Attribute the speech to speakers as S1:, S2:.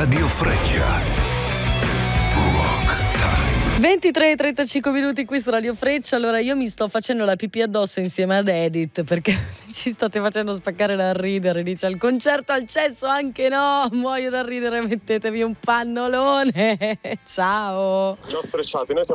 S1: Radio Freccia. Rock Time.
S2: 23:35 minuti qui su Radio Freccia. Allora io mi sto facendo la pipì addosso insieme ad Edith perché ci state facendo spaccare da ridere. Dice: al concerto al cesso anche no, muoio da ridere, mettetevi un pannolone. Ciao.
S3: Ciao Frecciati, noi siamo